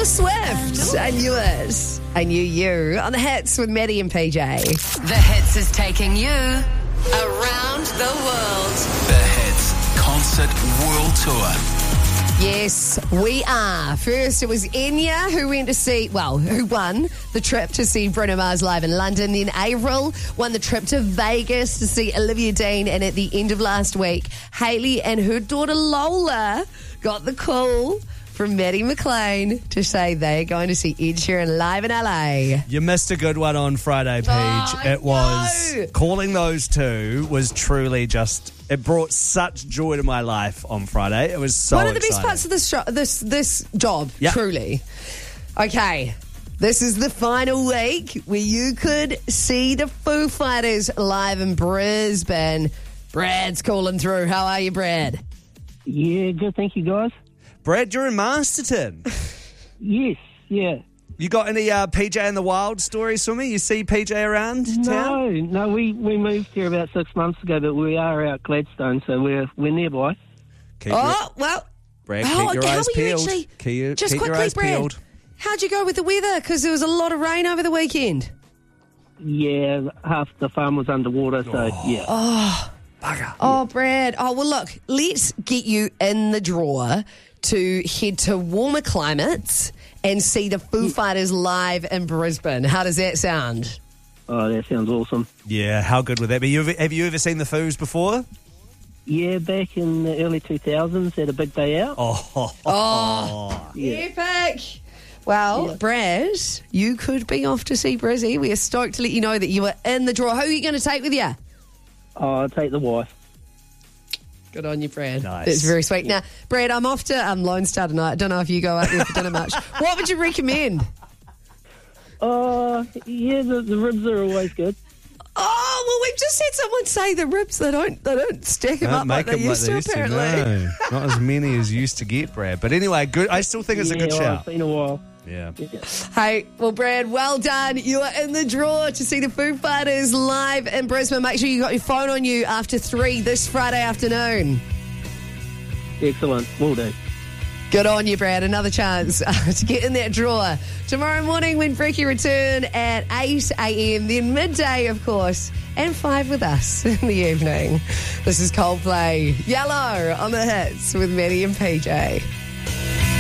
Swift. I knew it. I knew you. On the hits with Maddie and PJ. The Hits is taking you around the world. The Hits Concert World Tour. Yes, we are. First, it was Enya who won the trip to see Bruno Mars live in London. Then Avril won the trip to Vegas to see Olivia Dean. And at the end of last week, Hayley and her daughter Lola got the call from Maddie McLean to say they're going to see Ed Sheeran live in LA. You missed a good one on Friday, Paige. It was calling those two was truly just. It brought such joy to my life on Friday. It was so one of the exciting. best parts of this job, Yep. truly. Okay, this is the final week where you could see the Foo Fighters live in Brisbane. Brad's calling through. How are you, Brad? Yeah, good. Thank you, guys. Brad, you're in Masterton. Yes, yeah. You got any PJ in the Wild stories for me? You see PJ around town? No, we moved here about 6 months ago, but we are out Gladstone, so we're nearby. Brad, keep your eyes peeled. Keep your eyes peeled. How'd you go with the weather? Because there was a lot of rain over the weekend. Yeah, half the farm was underwater, so yeah. Oh, Brad. Oh, well, look, let's get you in the draw to head to warmer climates and see the Foo Fighters live in Brisbane. How does that sound? Oh, that sounds awesome. Yeah, how good would that be? Have you ever seen the Foos before? Yeah, back in the early 2000s at a big day out. Epic. Well, Brad, you could be off to see Brizzy. We are stoked to let you know that you are in the draw. Who are you going to take with you? Oh, I'll take the wife. Good on you, Brad. Nice. That's very sweet. Now, Brad, I'm off to Lone Star tonight. I don't know if you go out there for dinner much. What would you recommend? Yeah, the ribs are always good. Oh, well, we've just had someone say the ribs, they don't stack them up like they used to, apparently. No, not as many as you used to get, Brad. But anyway, good. I still think it's a good shout. It's been a while. Yeah. Hey, well, Brad, well done. You are in the draw to see the Foo Fighters live in Brisbane. Make sure you got your phone on you after 3 this Friday afternoon. Excellent. Will do. Good on you, Brad. Another chance to get in that draw. Tomorrow morning when Freaky return at 8 a.m, then midday, of course, and 5 with us in the evening. This is Coldplay, Yellow on the Hits with Maddie and PJ.